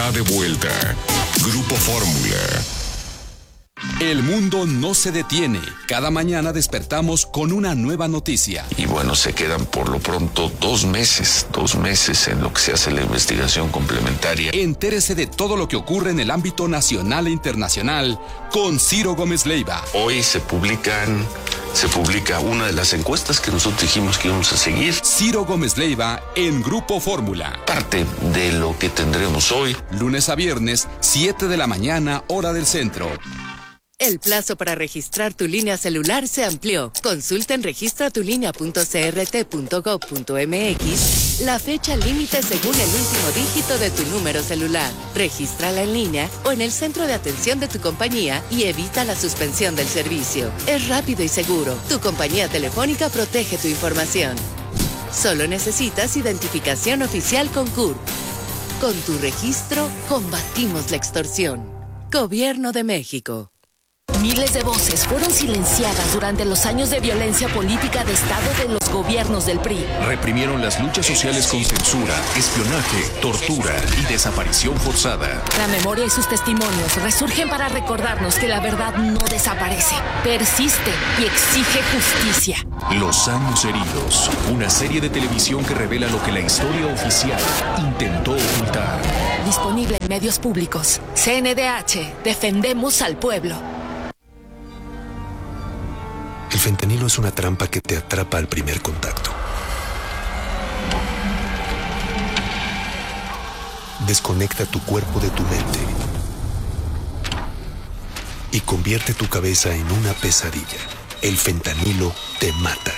está de vuelta. Grupo Fórmula. El mundo no se detiene. Cada mañana despertamos con una nueva noticia. Y bueno, se quedan por lo pronto 2 meses en lo que se hace la investigación complementaria. Entérese de todo lo que ocurre en el ámbito nacional e internacional con Ciro Gómez Leiva. Hoy se publica una de las encuestas que nosotros dijimos que íbamos a seguir. Ciro Gómez Leiva en Grupo Fórmula. Parte de lo que tendremos hoy. Lunes a viernes, 7 de la mañana, hora del centro. El plazo para registrar tu línea celular se amplió. Consulta en registratulinea.crt.gov.mx la fecha límite según el último dígito de tu número celular. Regístrala en línea o en el centro de atención de tu compañía y evita la suspensión del servicio. Es rápido y seguro. Tu compañía telefónica protege tu información. Solo necesitas identificación oficial con CURP. Con tu registro, combatimos la extorsión. Gobierno de México. Miles de voces fueron silenciadas durante los años de violencia política de Estado de los gobiernos del PRI. Reprimieron las luchas sociales con censura, espionaje, tortura y desaparición forzada. La memoria y sus testimonios resurgen para recordarnos que la verdad no desaparece, persiste y exige justicia. Los años heridos, una serie de televisión que revela lo que la historia oficial intentó ocultar. Disponible en medios públicos. CNDH, defendemos al pueblo. El fentanilo es una trampa que te atrapa al primer contacto. Desconecta tu cuerpo de tu mente y convierte tu cabeza en una pesadilla. El fentanilo te mata.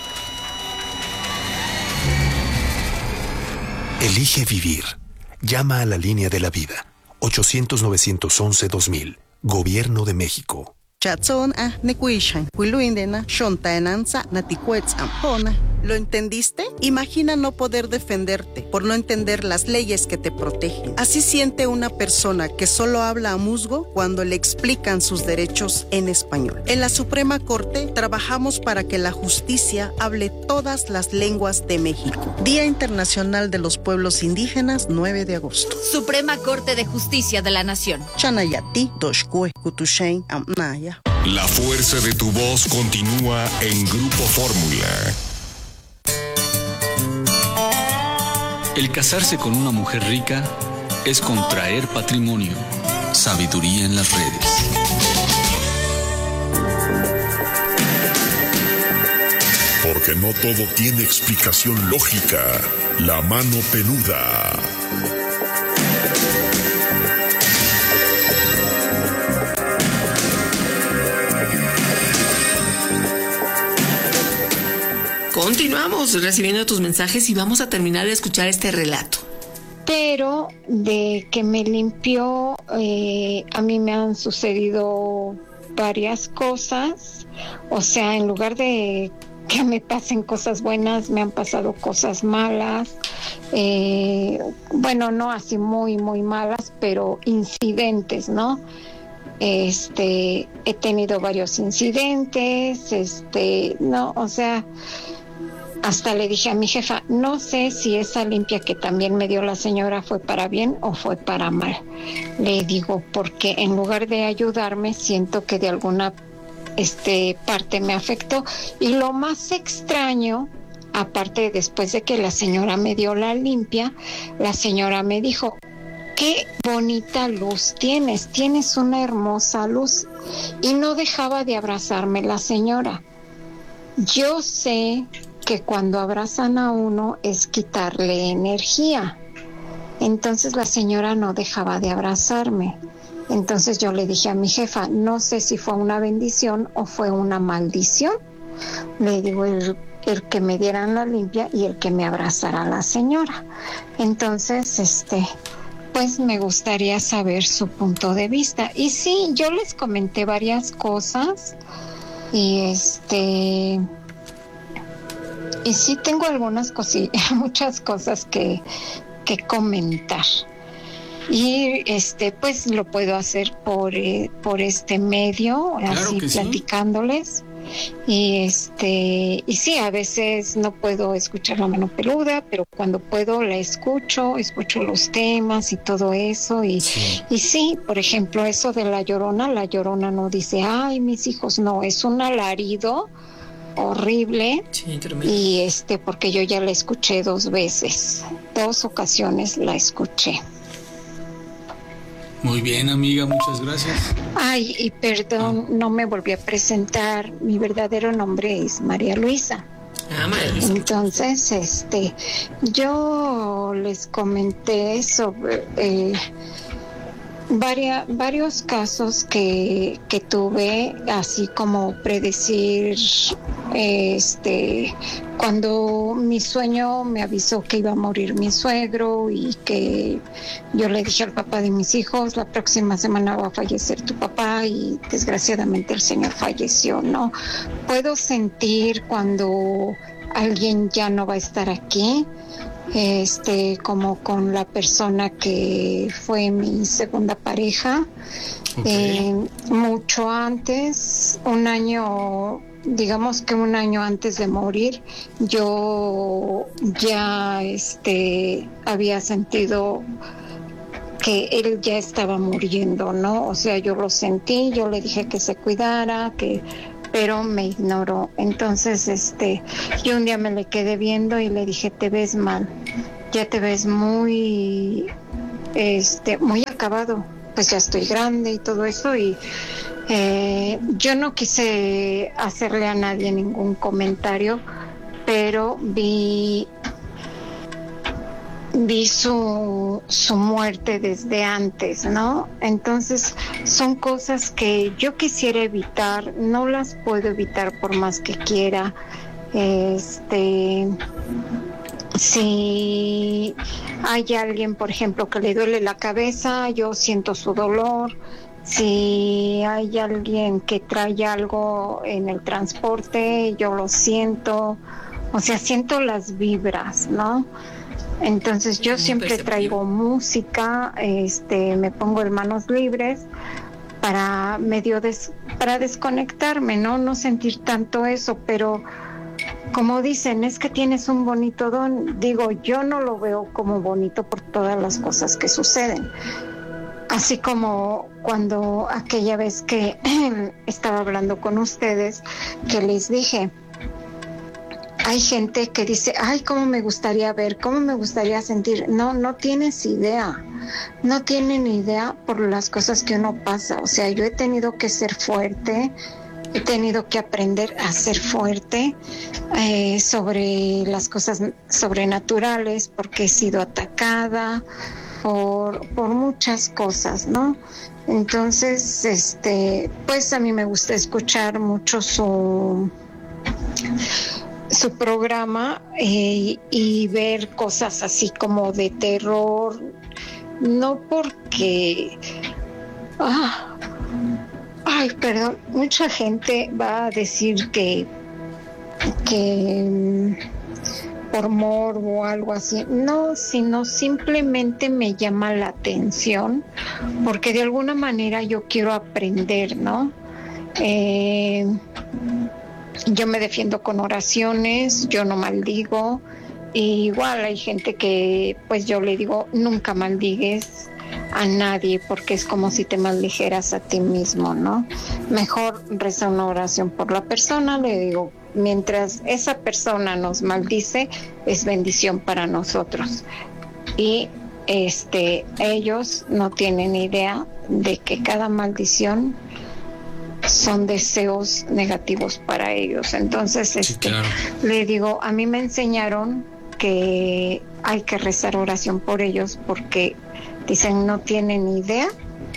Elige vivir. Llama a la línea de la vida. 800-911-2000. Gobierno de México. ¿Lo entendiste? Imagina no poder defenderte por no entender las leyes que te protegen. Así siente una persona que solo habla a musgo cuando le explican sus derechos en español. En la Suprema Corte trabajamos para que la justicia hable todas las lenguas de México. Día Internacional de los Pueblos Indígenas, 9 de agosto. Suprema Corte de Justicia de la Nación. Chanayati, Doshkue, Kutushain, Amnaya. La fuerza de tu voz continúa en Grupo Fórmula. El casarse con una mujer rica es contraer patrimonio. Sabiduría en las redes. Porque no todo tiene explicación lógica. La mano peluda. Continuamos recibiendo tus mensajes y vamos a terminar de escuchar este relato. Pero de que me limpió, a mí me han sucedido varias cosas. O sea, en lugar de que me pasen cosas buenas, me han pasado cosas malas. Bueno, no así muy, muy malas, pero incidentes, ¿no? He tenido varios incidentes, no, o sea... Hasta le dije a mi jefa, no sé si esa limpia que también me dio la señora fue para bien o fue para mal. Le digo, porque en lugar de ayudarme, siento que de alguna parte me afectó. Y lo más extraño, aparte después de que la señora me dio la limpia, la señora me dijo, qué bonita luz tienes una hermosa luz. Y no dejaba de abrazarme la señora. Yo sé que cuando abrazan a uno es quitarle energía. Entonces la señora no dejaba de abrazarme. Entonces yo le dije a mi jefa, no sé si fue una bendición o fue una maldición. Le digo, el que me dieran la limpia y el que me abrazara la señora. Entonces, pues me gustaría saber su punto de vista. Y sí, yo les comenté varias cosas y y sí tengo algunas cosillas, muchas cosas que comentar. Y pues lo puedo hacer por este medio, claro, así platicándoles. Sí. Y sí, a veces no puedo escuchar La Mano Peluda, pero cuando puedo la escucho los temas y todo eso. Y sí, por ejemplo, eso de La Llorona no dice, ay, mis hijos, no, es un alarido horrible. Sí, tremendo. Y porque yo ya la escuché 2 ocasiones la escuché. Muy bien, amiga, muchas gracias. Ay, y perdón, no me volví a presentar. Mi verdadero nombre es María Luisa. María Luisa. Entonces, yo les comenté sobre varios casos que tuve, así como predecir, cuando mi sueño me avisó que iba a morir mi suegro y que yo le dije al papá de mis hijos, la próxima semana va a fallecer tu papá, y desgraciadamente el señor falleció, ¿no? Puedo sentir cuando alguien ya no va a estar aquí, como con la persona que fue mi segunda pareja. Okay. Mucho antes, digamos que un año antes de morir, yo ya había sentido que él ya estaba muriendo, ¿no? O sea, yo lo sentí, yo le dije que se cuidara, pero me ignoró. Entonces, yo un día me le quedé viendo y le dije, te ves mal, ya te ves muy acabado, pues ya estoy grande y todo eso. Y yo no quise hacerle a nadie ningún comentario, pero vi su muerte desde antes, ¿no? Entonces son cosas que yo quisiera evitar, no las puedo evitar por más que quiera. Si hay alguien, por ejemplo, que le duele la cabeza, yo siento su dolor. Si hay alguien que trae algo en el transporte, yo lo siento. O sea, siento las vibras, ¿no? Entonces yo siempre traigo música, me pongo en manos libres para para desconectarme, no sentir tanto eso. Pero como dicen, es que tienes un bonito don. Digo, yo no lo veo como bonito por todas las cosas que suceden. Así como cuando aquella vez que estaba hablando con ustedes, que les dije, hay gente que dice, ay, cómo me gustaría ver, cómo me gustaría sentir. No tienes idea, no tienen idea por las cosas que uno pasa. O sea, yo he tenido que ser fuerte, he tenido que aprender a ser fuerte sobre las cosas sobrenaturales, porque he sido atacada por muchas cosas, ¿no? Entonces, pues a mí me gusta escuchar mucho su programa y ver cosas así como de terror, no porque perdón, mucha gente va a decir que por morbo o algo así, no, sino simplemente me llama la atención porque de alguna manera yo quiero aprender, ¿no? Yo me defiendo con oraciones, yo no maldigo. Y igual hay gente que pues yo le digo, nunca maldigues a nadie, porque es como si te maldijeras a ti mismo, ¿no? Mejor reza una oración por la persona. Le digo, mientras esa persona nos maldice, es bendición para nosotros. Y ellos no tienen idea de que cada maldición son deseos negativos para ellos. Entonces, claro, le digo, a mí me enseñaron que hay que rezar oración por ellos, porque dicen no tienen idea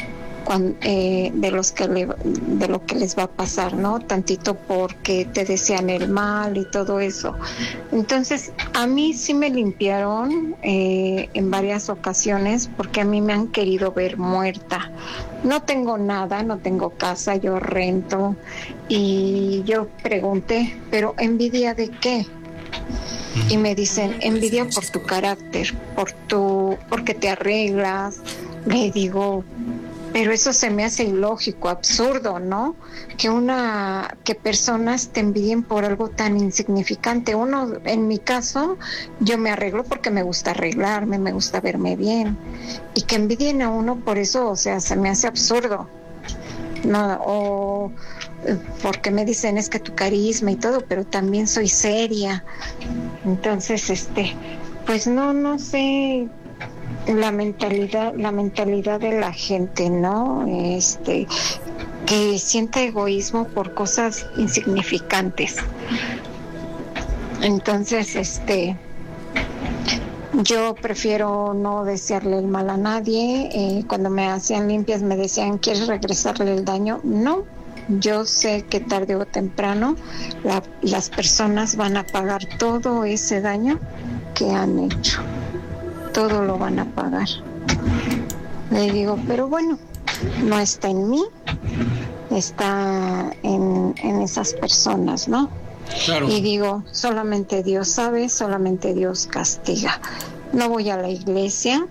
de lo que les va a pasar, ¿no? Tantito porque te desean el mal y todo eso. Entonces, a mí sí me limpiaron en varias ocasiones, porque a mí me han querido ver muerta. No tengo nada, no tengo casa, yo rento. Y yo pregunté, ¿pero envidia de qué? Y me dicen, envidia por tu carácter, porque te arreglas. Le digo, Pero eso se me hace ilógico, absurdo, ¿no? Que personas te envidien por algo tan insignificante. Uno, en mi caso, yo me arreglo porque me gusta arreglarme, me gusta verme bien. Y que envidien a uno por eso, o sea, se me hace absurdo. No, o porque me dicen es que tu carisma y todo, pero también soy seria. Entonces, pues no sé. La mentalidad de la gente, ¿no? Que siente egoísmo por cosas insignificantes. Entonces, yo prefiero no desearle el mal a nadie. Cuando me hacían limpias me decían, ¿quieres regresarle el daño? No. Yo sé que tarde o temprano las personas van a pagar todo ese daño que han hecho. Todo lo van a pagar. Le digo, pero bueno, no está en mí, está en esas personas, ¿no? Claro. Y digo, solamente Dios sabe, solamente Dios castiga. No voy a la iglesia,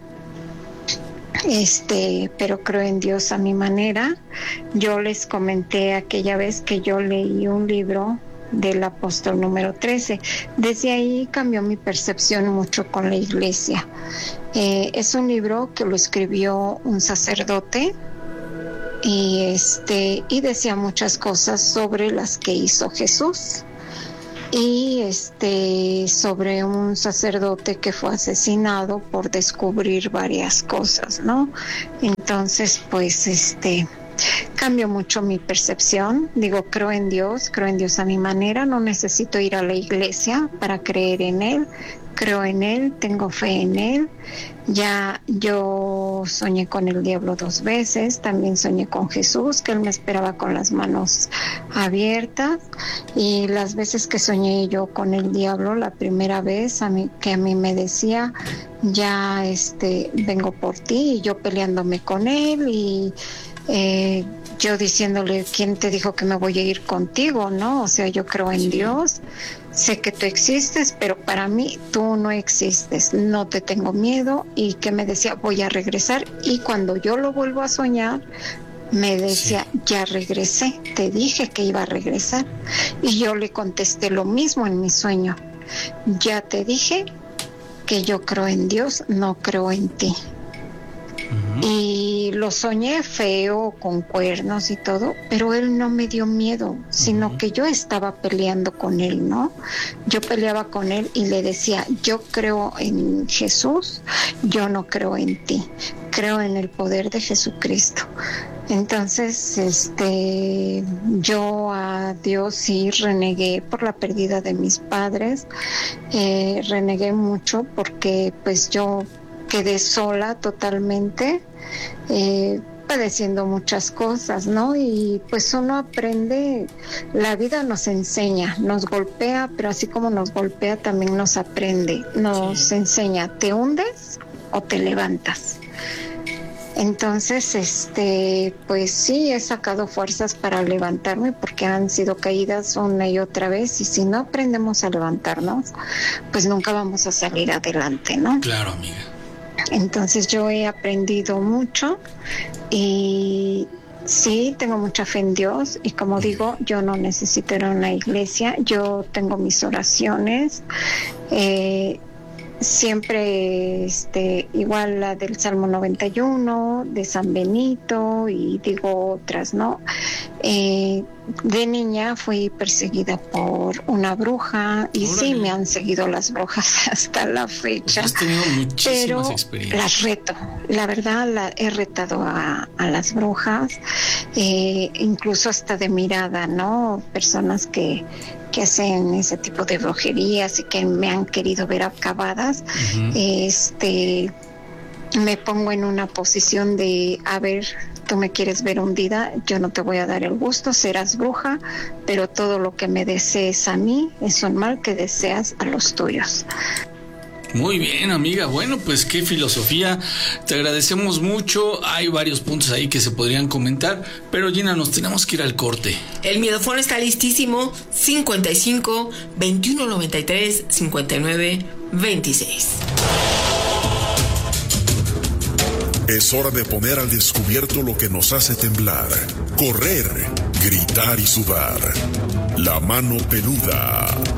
pero creo en Dios a mi manera. Yo les comenté aquella vez que yo leí un libro del apóstol número 13. Desde ahí cambió mi percepción mucho con la iglesia. Es un libro que lo escribió un sacerdote y decía muchas cosas sobre las que hizo Jesús y sobre un sacerdote que fue asesinado por descubrir varias cosas, ¿no? Entonces, pues cambio mucho mi percepción. Digo, creo en Dios a mi manera, no necesito ir a la iglesia para creer en Él. Creo en Él, tengo fe en Él. Ya yo soñé con el diablo 2 veces, también soñé con Jesús, que Él me esperaba con las manos abiertas. Y las veces que soñé yo con el diablo, la primera vez que a mí me decía, ya vengo por ti, y yo peleándome con Él y yo diciéndole, ¿quién te dijo que me voy a ir contigo? ¿No? O sea, yo creo en Dios, sé que tú existes, pero para mí tú no existes, no te tengo miedo. Y que me decía, voy a regresar. Y cuando yo lo vuelvo a soñar, me decía, ya regresé, te dije que iba a regresar. Y yo le contesté lo mismo en mi sueño, ya te dije que yo creo en Dios, no creo en ti. Y lo soñé feo, con cuernos y todo, pero él no me dio miedo, sino que yo estaba peleando con él, ¿no? Yo peleaba con él y le decía, yo creo en Jesús, yo no creo en ti, creo en el poder de Jesucristo. Entonces, yo a Dios sí renegué por la pérdida de mis padres, renegué mucho porque pues yo quedé sola totalmente, padeciendo muchas cosas, ¿no? Y pues uno aprende, la vida nos enseña, nos golpea, pero así como nos golpea también nos aprende, nos enseña, ¿te hundes o te levantas? Entonces, pues sí, he sacado fuerzas para levantarme porque han sido caídas una y otra vez, y si no aprendemos a levantarnos, pues nunca vamos a salir adelante, ¿no? Claro, amiga. Entonces yo he aprendido mucho y sí, tengo mucha fe en Dios, y como digo, yo no necesito ir a una iglesia, yo tengo mis oraciones, siempre igual la del Salmo 91, de San Benito, y digo otras, ¿no? De niña fui perseguida por una bruja y sí me han seguido las brujas hasta la fecha. Has tenido muchísimas pero experiencias. Las reto, la verdad he retado a las brujas, incluso hasta de mirada, ¿no? Personas que hacen ese tipo de brujerías y que me han querido ver acabadas, me pongo en una posición de, a ver, tú me quieres ver hundida, yo no te voy a dar el gusto, serás bruja, pero todo lo que me desees a mí es un mal que deseas a los tuyos. Muy bien, amiga. Bueno, pues qué filosofía. Te agradecemos mucho. Hay varios puntos ahí que se podrían comentar, pero Gina, nos tenemos que ir al corte. El miedofón está listísimo. 55 21 93 59 26. Es hora de poner al descubierto lo que nos hace temblar, correr, gritar y sudar. La mano peluda.